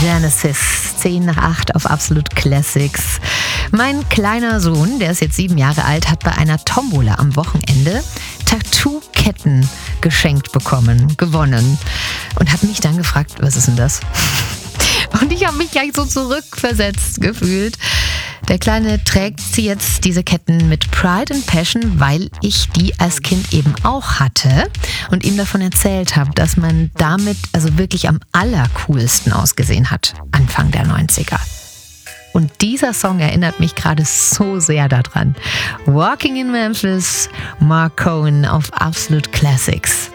Genesis, 7:10 auf Absolute Classics. Mein kleiner Sohn, der ist jetzt 7 Jahre alt, hat bei einer Tombola am Wochenende Tattoo-Ketten geschenkt bekommen, gewonnen. Und hat mich dann gefragt, was ist denn das? Und ich habe mich gleich so zurückversetzt gefühlt. Der Kleine trägt sie jetzt, diese Ketten, mit Pride and Passion, weil ich die als Kind eben auch hatte und ihm davon erzählt habe, dass man damit also wirklich am allercoolsten ausgesehen hat, Anfang der 90er. Und dieser Song erinnert mich gerade so sehr daran. Walking in Memphis, Mark Cohen auf Absolute Classics.